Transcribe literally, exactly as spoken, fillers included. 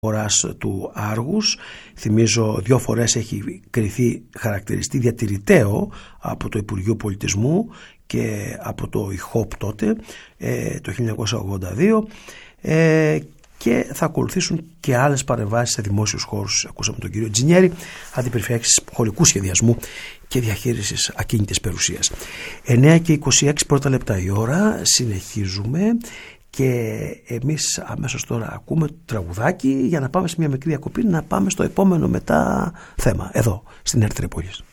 αγοράς του Άργους. Θυμίζω δύο φορές έχει κριθεί χαρακτηριστή διατηρηταίο από το Υπουργείο Πολιτισμού και από το ΙΧΟΠ τότε, ε, το χίλια εννιακόσια ογδόντα δύο, ε, και θα ακολουθήσουν και άλλες παρεμβάσεις σε δημόσιους χώρους. Ακούσαμε τον κύριο Τζινιέρη, αντιπεριφερειάρχης χωρικού σχεδιασμού και διαχείρισης ακίνητης περιουσίας. εννέα και είκοσι έξι πρώτα λεπτά η ώρα, συνεχίζουμε και εμείς αμέσως τώρα ακούμε το τραγουδάκι για να πάμε σε μια μικρή διακοπή, να πάμε στο επόμενο μετά θέμα, εδώ στην Ερτρέπολης.